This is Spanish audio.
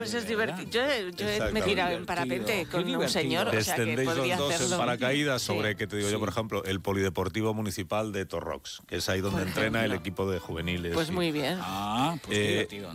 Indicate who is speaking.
Speaker 1: Pues es
Speaker 2: De verdad.
Speaker 1: divertido. Yo me he
Speaker 3: Exactamente.
Speaker 1: tirado en parapente
Speaker 2: Qué
Speaker 1: con un
Speaker 2: divertido.
Speaker 1: señor, o sea que
Speaker 3: Descendéis
Speaker 1: podría
Speaker 3: los dos
Speaker 1: hacerlo.
Speaker 3: en paracaídas
Speaker 1: Sí.
Speaker 3: sobre, que te digo yo,
Speaker 2: Sí.
Speaker 3: por ejemplo, el Polideportivo Municipal de Torrox, que es ahí donde
Speaker 1: Por
Speaker 3: entrena el
Speaker 1: ejemplo.
Speaker 3: equipo de juveniles.
Speaker 1: Pues
Speaker 3: y-
Speaker 1: muy bien.
Speaker 2: Ah, pues qué divertido.